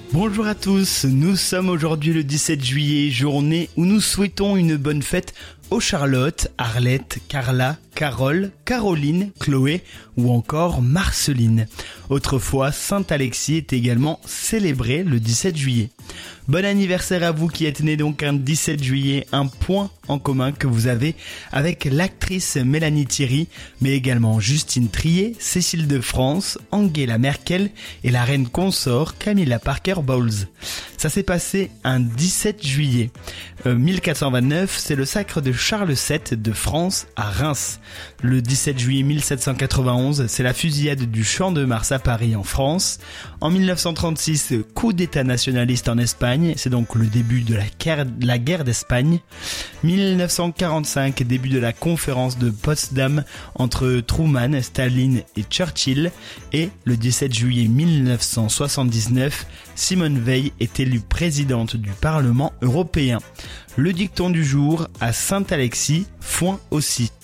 Bonjour à tous, nous sommes aujourd'hui le 17 juillet, journée où nous souhaitons une bonne fête aux Charlotte, Arlette, Carla, Carole, Caroline, Chloé ou encore Marceline. Autrefois, Saint-Alexis est également célébré le 17 juillet. Bon anniversaire à vous qui êtes nés donc un 17 juillet, un point en commun que vous avez avec l'actrice Mélanie Thierry, mais également Justine Triet, Cécile de France, Angela Merkel et la reine consort Camilla Parker Bowles. Ça s'est passé un 17 juillet. 1429, c'est le sacre de Charles VII de France à Reims. Le 17 juillet 1791, c'est la fusillade du Champ de Mars à Paris en France. En 1936, coup d'état nationaliste en Espagne, c'est donc le début de la guerre d'Espagne. 1945, début de la conférence de Potsdam entre Truman, Staline et Churchill. Et le 17 juillet 1979, Simone Veil est élue présidente du Parlement européen. Le dicton du jour, à Saint-Alexis, foin aussi.